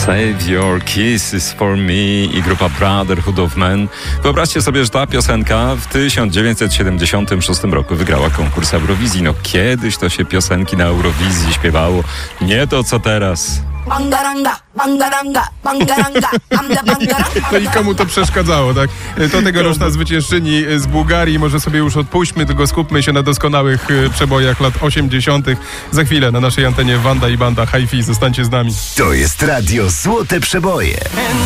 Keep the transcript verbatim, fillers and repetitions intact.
Save Your Kisses For Me i grupa Brotherhood of Men. Wyobraźcie sobie, że ta piosenka w tysiąc dziewięćset siedemdziesiątym szóstym roku wygrała konkurs Eurowizji. No kiedyś to się piosenki na Eurowizji śpiewało. Nie to co teraz. Bangaranga, bangaranga, bangaranga, bangaranga. No i komu to przeszkadzało, tak? To tegoroczna zwyciężczyni z Bułgarii. Może sobie już odpuśćmy, tylko skupmy się na doskonałych przebojach lat osiemdziesiątych. Za chwilę na naszej antenie Wanda i Banda Hi-Fi. Zostańcie z nami. To jest radio Złote Przeboje.